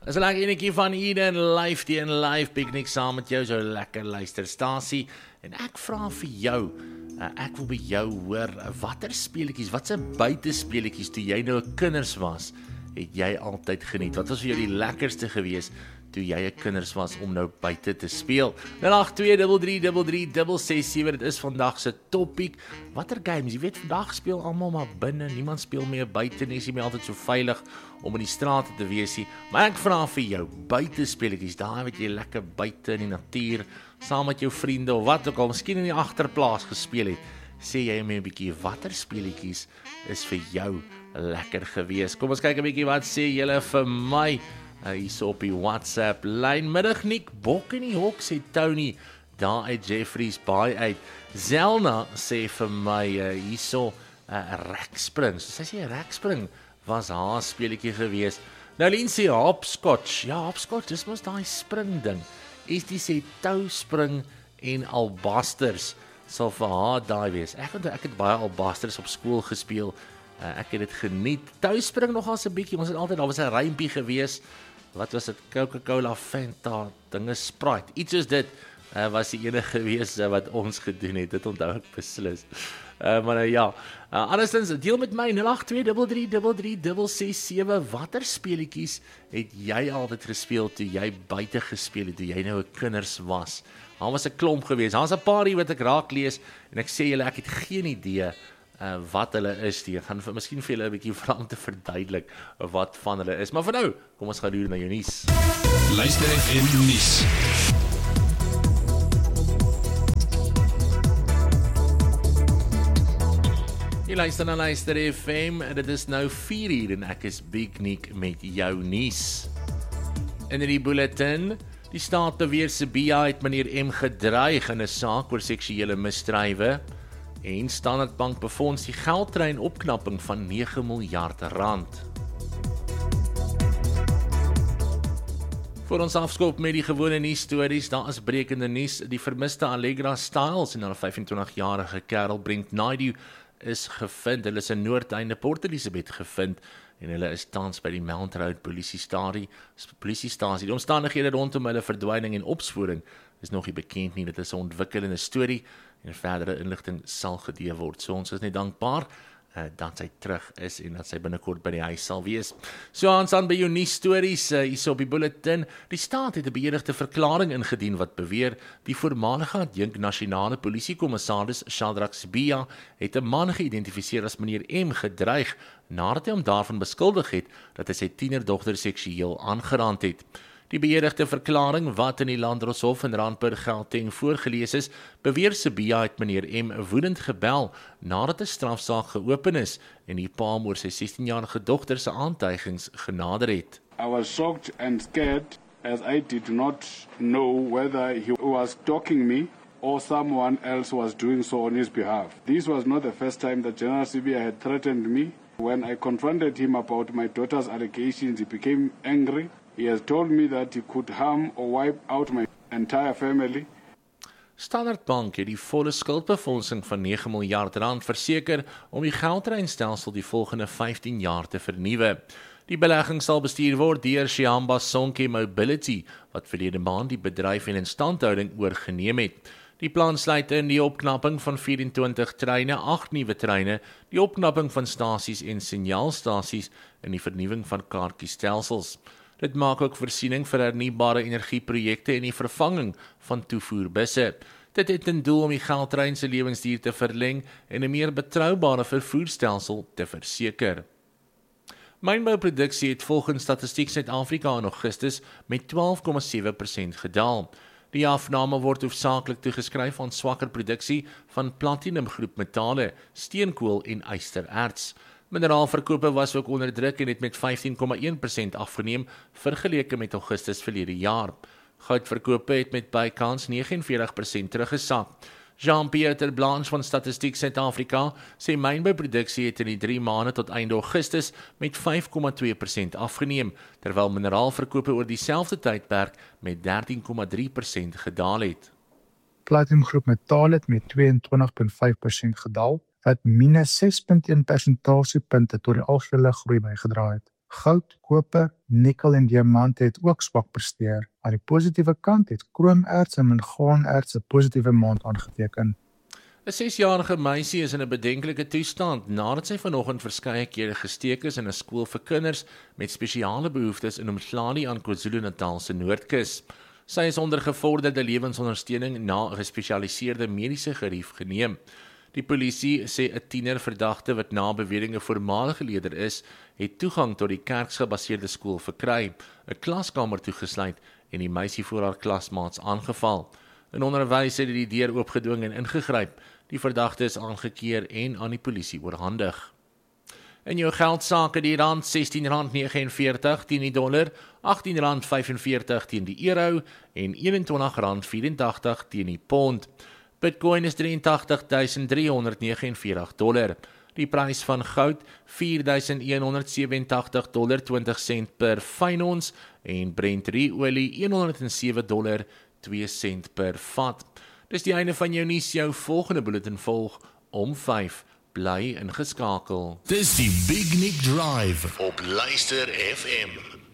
Is 'n lekker enetjie van Eden live piknik saam met jou, so lekker luisterstasie. En ek vra vir jou, ek wil by jou hoor, watter speletjies, watse buitespeletjies toe jy nou 'n kinders was, het jy altyd geniet? Wat was vir jou die lekkerste gewees toe jy 'n kinders was om nou buite te speel? 082333367, dit is vandag se topiek. Watter games? Jy weet, vandag speel almal maar binne, niemand speel meer buite nie, is nie meer altyd so veilig om in die strate te wees nie. Maar ek vra vir jou, buitespeletjies, daar wat jy lekker buite in die natuur, saam met jou vriende of wat ook al, miskien in die agterplaas gespeel het, sê jy my 'n bietjie, watter speletjies is vir jou lekker gewees? Kom ons kyk 'n bietjie, wat sê julle vir my? Hierso op die WhatsApp lyn. Middag Nick, bok in die hok, sê Tony, daar uit Jeffreys Bay uit. Zelna sê vir my, hierso, rekspring. So sy sê rekspring was haar speletjie gewees. Nou Lien sê hopscotch. Ja, hopscotch, dis mos daai spring ding. Estie sê touspring en albasters sal vir haar daai wees. Ek het baie albasters op skool gespeel. Ek het dit geniet. Touspring nog as 'n bietjie. Ons het altyd, daar was 'n rympie gewees. Wat was dit? Coca-Cola, Fanta, dinge Sprite. Iets soos dit was die enige gewees wat ons gedoen het. Dit onthou ek beslis. Maar ja, andersins, deel met my 082333367. Watter speletjies het jy altyd gespeel toe jy buite gespeel het, toe jy nou 'n kinders was? Daar was 'n klomp gewees. Daar's 'n paar hier wat ek raak lees en ek sê julle, ek het geen idee wat hulle is die. Ek gaan miskien vir julle 'n bietjie vra om te verduidelik wat van hulle is. Maar vir nou, kom ons gaan deur na jou nuus. Luister FM nuus. Jy luister na Luister FM, en dit is nou 4:00 en ek is Big Nick met jou nuus. In die bulletin, die staat beweer Sibiya het meneer M gedreig in 'n saak oor seksuele misdrywe. En Standard Bank befonds die geldtrein opknapping van 9 miljard rand. Voor ons afskop met die gewone nuusstories, daar is brekende nuus. Die vermiste Allegra Styles en haar 25-jarige kerel Brent Naidu is gevind. Hulle is in Noordeinde Port Elizabeth gevind en hulle is tans by die Mount Road polisiestasie. Die omstandighede rondom hulle verdwyning en opsporing is nog nie bekend nie. Dit is 'n ontwikkelende storie en verdere inligting sal gedeel word. So ons is net dankbaar dat sy terug is en dat sy binnekort by die huis sal wees. So ons aan by jou nuusstories hierso op die bulletin. Die staat het 'n beëdigde verklaring ingedien wat beweer die voormalige adjunk nasionale polisiekommissaris Shadrack Sibiya het 'n man geïdentifiseer as meneer M gedreig nadat hy hom daarvan beskuldig het dat hy sy tienerdogter seksueel aangeraand het. Die beëdigde verklaring wat in die Landdroshof in Randburg, Gauteng voorgelees is, beweer Sibiya het meneer M woedend gebel nadat 'n strafsaak geopen is en die pa oor sy 16-jarige dogter se aantuigings genader het. I was shocked and scared as I did not know whether he was stalking me or someone else was doing so on his behalf. This was not the first time that General Sibiya had threatened me. When I confronted him about my daughter's allegations, he became angry. He has told me that he could harm or wipe out my entire family. Standard Bank het die volle skuldbefondsing van 9 miljard rand verseker om die geldtreinstelsel die volgende 15 jaar te vernuwe. Die belegging sal bestuur word deur Shamba Sonke Mobility, wat verlede maand die bedryf en instandhouding oorgeneem het. Die plan sluit in die opknapping van 24 treine, 8 nuwe treine, die opknapping van stasies en signaalstasies en die vernuwing van kaartjiesstelsels. Dit maak ook voorsiening vir hernubare energieprojekte en die vervanging van toevoerbusse. Dit het ten doel om die geldtrein se lewensduur te verleng en 'n meer betroubare vervoerstelsel te verseker. Mynbouproduksie het volgens Statistiek Suid-Afrika in Augustus met 12,7% gedaal. Die afname word hoofsaaklik toegeskryf aan swakker produksie van platinumgroep metale, steenkool en ystererts. Mineraalverkope was ook onder druk en het met 15,1% afgeneem vergeleke met Augustus verlede jaar. Goudverkope het met bykans 49% teruggesak. Jean-Pierre Blanche van Statistiek Suid-Afrika sê mynbouproduksie het in die 3 maande tot einde Augustus met 5,2% afgeneem, terwyl mineraalverkope oor dieselfde tydperk met 13,3% gedaal het. Platinumgroep metaal het met 22,5% gedaal, wat minus 6,1 persentasiepunte tot die algehele groei bygedra het. Goud, koper, nikkel en diamant het ook swak presteer. Aan die positiewe kant het kroomerts en mangaanerts 'n positiewe maand aangeteken. 'n 6-jarige meisie is in 'n bedenklike toestand nadat sy vanoggend verskeie kere gesteek is in 'n skool vir kinders met spesiale behoeftes in Umhlali aan KwaZulu-Natal se Noordkus. Sy is onder gevorderde lewensondersteuning na 'n gespesialiseerde mediese gerief geneem. Die polisie sê 'n tienerverdagte wat na beweringe 'n voormalige leier is, het toegang tot die kerkgebaseerde skool verkry, 'n klaskamer toegesluit en die meisie voor haar klasmaats aangeval. 'n Onderwys het die deur oopgedwing en ingegryp. Die verdagte is aangekeer en aan die polisie oorhandig. In jou geldsaake die rand R16.49 teen die dollar, R18.45 teen die euro en R21.84 teen die pond. Bitcoin is $83,349. Die prys van goud $4,187.20 per fyn ons en Brent olie $107.02 per vat. Dis die einde van jou nuus. Jou volgende bulletin volg om 5. Bly ingeskakel. Dis die Big Nick Drive op Luister FM.